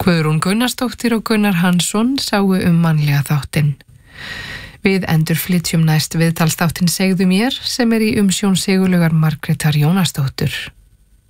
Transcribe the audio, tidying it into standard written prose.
Guðrún Gunnarsdóttir og Gunnar Hansson sáu mannlega þáttinn. Við endurflytjum næst viðtalsþáttinn Segðu mér sem í umsjón Sigurlaugar Margrétar Jónasdóttur.